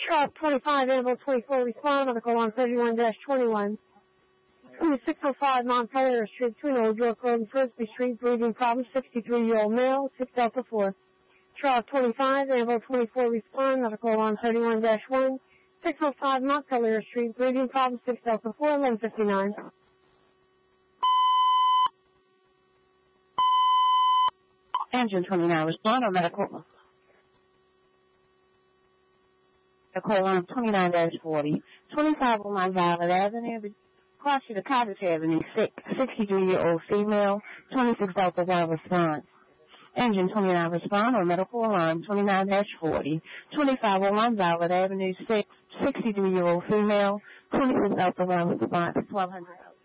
Charles 25, Annabelle 24, respond, article 131-21. 2605 Montpelier Street, between Old York Road and Frisbee Street, breathing problem, 63-year-old male, 6 Delta 4. Charles 25, Annabelle 24, respond, article 131-1. 605 Montpelier Street, breathing problem, 6 Delta 4, 1159. Engine 29, respond or medical. Call on 29-40. 2501 Violet Avenue, across to the Cottage Avenue, 63-year-old female, 26 Delta 1 response. Engine 29 respond or medical alarm 29-40. 2501 Violet Avenue, 63-year-old female, 26 Delta 1 response, 1200.